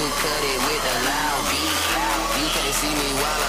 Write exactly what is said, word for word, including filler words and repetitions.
cut it with a loud beat. You can't see me while